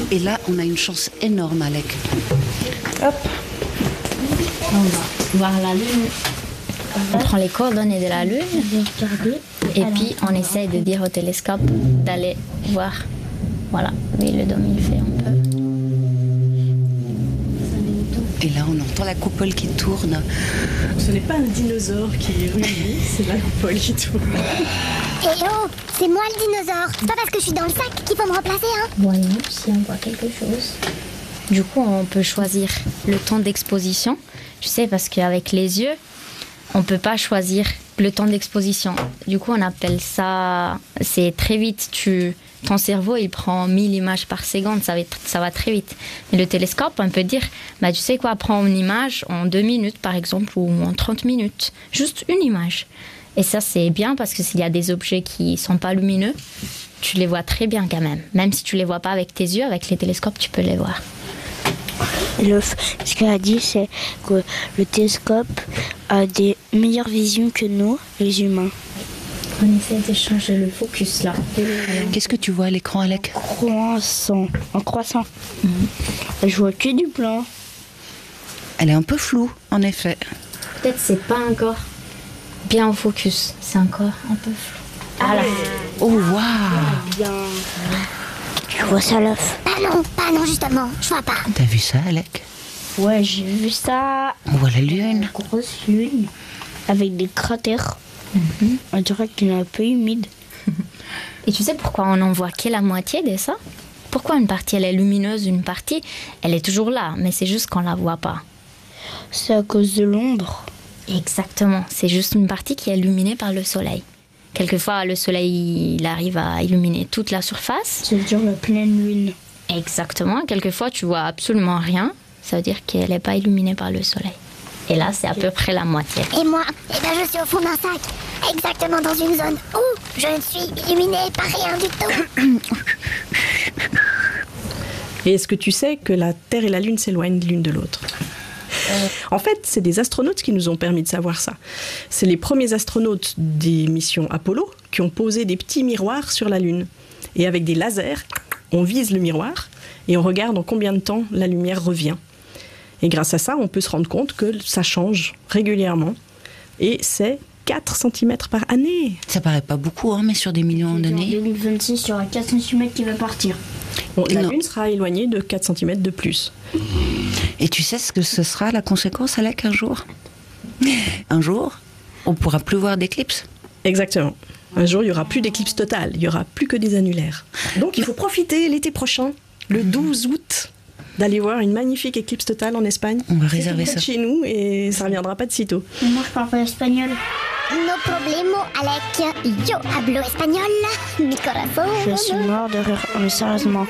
Et là, on a une chance énorme, Alec. Hop. On va voir la Lune. On prend les coordonnées de la Lune et puis on essaye de dire au télescope d'aller voir. Voilà, oui, le dôme il fait un peu. Et là, on entend la coupole qui tourne. Ce n'est pas un dinosaure qui est ruiné, c'est la coupole qui tourne. Eh oh, c'est moi le dinosaure. C'est pas parce que je suis dans le sac qu'il faut me remplacer, hein. Voyons si on voit quelque chose. Du coup, on peut choisir le temps d'exposition. Tu sais, parce qu'avec les yeux, on peut pas choisir le temps d'exposition. Du coup, on appelle ça... C'est très vite. Ton cerveau, il prend 1000 images par seconde. Ça va très vite. Mais le télescope, on peut dire, tu sais quoi, prends une image en 2 minutes, par exemple, ou en 30 minutes. Juste une image. Et ça, c'est bien parce que s'il y a des objets qui sont pas lumineux, tu les vois très bien quand même. Même si tu les vois pas avec tes yeux, avec les télescopes, tu peux les voir. Ce qu'elle a dit, c'est que le télescope a des meilleures visions que nous, les humains. On essaie de changer le focus là. Qu'est-ce que tu vois à l'écran, Alec ? En croissant. Je vois que du blanc. Elle est un peu floue, en effet. Peut-être c'est pas encore bien en focus. C'est encore un peu flou. Ah là. Oh, waouh ! Bien. Tu vois ça, l'œuf? Pas non, justement. Je vois pas. T'as vu ça, Alec ? Ouais, j'ai vu ça. On voit la Lune. Une grosse lune avec des cratères. On dirait qu'il est un peu humide. Et tu sais pourquoi on n'en voit que la moitié de ça ? Pourquoi une partie elle est lumineuse, une partie elle est toujours là, mais c'est juste qu'on la voit pas. C'est à cause de l'ombre. Exactement, c'est juste une partie qui est illuminée par le soleil. Quelquefois, le soleil il arrive à illuminer toute la surface. Ça veut dire la pleine lune. Exactement, quelquefois tu vois absolument rien, ça veut dire qu'elle n'est pas illuminée par le soleil. Et là, c'est à peu près la moitié. Et moi, je suis au fond d'un sac. Exactement dans une zone où je ne suis illuminée par rien du tout. Et est-ce que tu sais que la Terre et la Lune s'éloignent l'une de l'autre ? En fait, c'est des astronautes qui nous ont permis de savoir ça. C'est les premiers astronautes des missions Apollo qui ont posé des petits miroirs sur la Lune. Et avec des lasers, on vise le miroir et on regarde en combien de temps la lumière revient. Et grâce à ça, on peut se rendre compte que ça change régulièrement. Et c'est 4 cm par année. Ça paraît pas beaucoup, mais sur des millions En d'années. 2026, il y aura 4 cm qui va partir. Bon, la Non. Lune sera éloignée de 4 cm de plus. Et tu sais ce que ce sera la conséquence, Alec, un jour ? Un jour, on pourra plus voir d'éclipse. Exactement. Un jour, il n'y aura plus d'éclipse totale, il n'y aura plus que des annulaires. Donc il faut profiter l'été prochain, le 12 août, d'aller voir une magnifique éclipse totale en Espagne. On va réserver C'est ça. chez nous et ça ne reviendra pas de sitôt. Mais moi, je parle pas espagnol. No problemo, Alec. Yo hablo espagnol. Mi corazón. Je suis mort de rire. Mais sérieusement.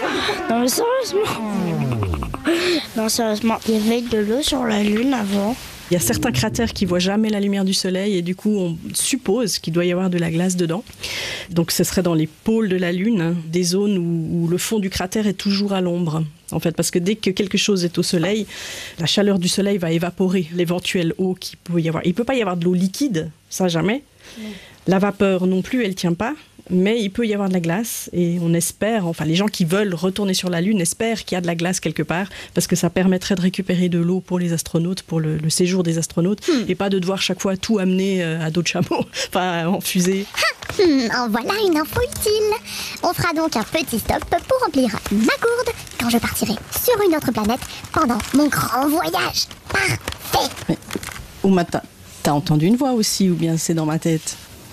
Non, sérieusement. Il y avait de l'eau sur la Lune avant. Il y a certains cratères qui voient jamais la lumière du soleil et du coup on suppose qu'il doit y avoir de la glace dedans. Donc ce serait dans les pôles de la Lune, des zones où le fond du cratère est toujours à l'ombre. En fait, parce que dès que quelque chose est au soleil, la chaleur du soleil va évaporer l'éventuelle eau qu'il peut y avoir. Il ne peut pas y avoir de l'eau liquide, ça jamais. La vapeur non plus, elle ne tient pas. Mais il peut y avoir de la glace et on espère, enfin les gens qui veulent retourner sur la Lune espèrent qu'il y a de la glace quelque part parce que ça permettrait de récupérer de l'eau pour les astronautes, pour le séjour des astronautes et pas de devoir chaque fois tout amener à dos de chameau, enfin en fusée. En voilà une info utile. On fera donc un petit stop pour remplir ma gourde quand je partirai sur une autre planète pendant mon grand voyage. Parfait. Ouma, t'as entendu une voix aussi ou bien c'est dans ma tête?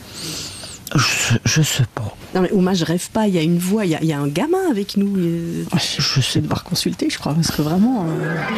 Je sais pas. Non mais Ouma, je rêve pas, il y a une voix, il y a un gamin avec nous. Je sais pas. Devoir consulter, je crois, parce que vraiment...